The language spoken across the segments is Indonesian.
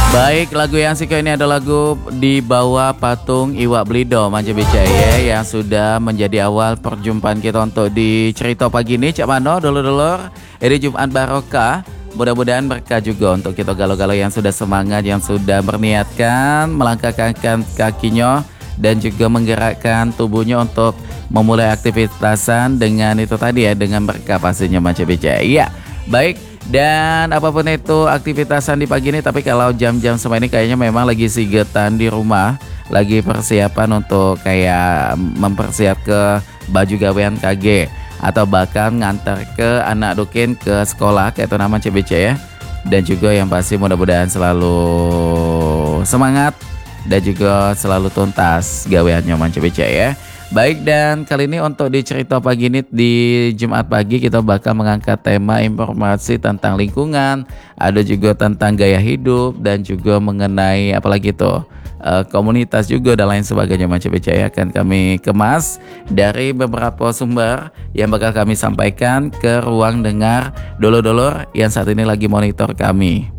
Baik, lagu yang siko ini ada lagu di bawah patung Iwak Blido Manja Bicaya yang sudah menjadi awal perjumpaan kita untuk di cerita pagi ini. Cak Mano, dulur-dulur, ini Jumat Barokah. Mudah-mudahan berkah juga untuk kita galau-galau yang sudah semangat, yang sudah berniatkan melangkahkan kakinya dan juga menggerakkan tubuhnya untuk memulai aktivitasan dengan itu tadi ya, dengan berkah pastinya Manja Bicaya. Iya, baik. Dan apapun itu aktivitasan di pagi ini, tapi kalau jam-jam sama ini kayaknya memang lagi sigetan di rumah, lagi persiapan untuk kayak mempersiap ke baju gawean KG atau bahkan ngantar ke anak dukin ke sekolah kayak itu nama CBC ya. Dan juga yang pasti mudah-mudahan selalu semangat dan juga selalu tuntas gaweannya Man CBC ya. Baik, dan kali ini untuk di cerita pagi ini di Jumat pagi kita bakal mengangkat tema informasi tentang lingkungan, ada juga tentang gaya hidup dan juga mengenai apalagi tuh komunitas juga dan lain sebagainya macam ya, akan kami kemas dari beberapa sumber yang bakal kami sampaikan ke ruang dengar dulur-dulur yang saat ini lagi monitor kami.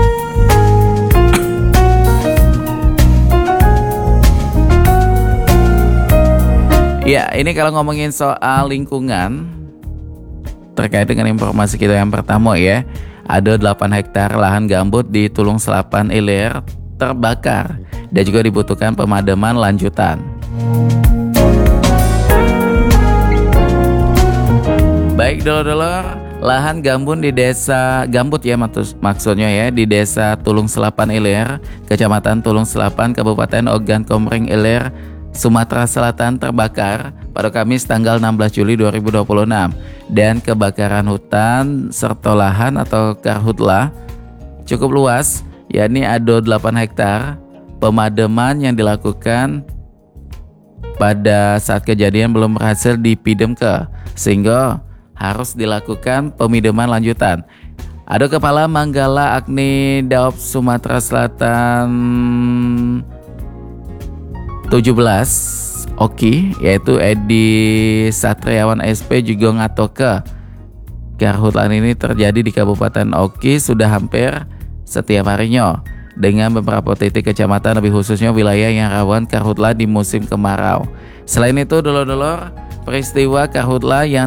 Ya, ini kalau ngomongin soal lingkungan terkait dengan informasi kita yang pertama ya, ada 8 hektar lahan gambut di Tulung Selapan Ilir terbakar dan juga dibutuhkan pemadaman lanjutan. Baik dulur-dulur, lahan gambut di desa gambut ya maksudnya ya, di desa Tulung Selapan Ilir, Kecamatan Tulung Selapan, Kabupaten Ogan Komering Ilir, Sumatera Selatan terbakar pada Kamis tanggal 16 Juli 2026 dan kebakaran hutan serta lahan atau karhutla cukup luas, yakni ada 8 hektar. Pemadaman yang dilakukan pada saat kejadian belum berhasil dipidamkan sehingga harus dilakukan pemadaman lanjutan. Ada Kepala Manggala Agni Daop Sumatera Selatan 17 Oki, yaitu Edi Satriawan SP juga ngatoke karhutlan ini terjadi di Kabupaten Oki sudah hampir setiap harinya dengan beberapa titik kecamatan, lebih khususnya wilayah yang rawan karhutla di musim kemarau. Selain itu dulur-dulur, peristiwa karhutla yang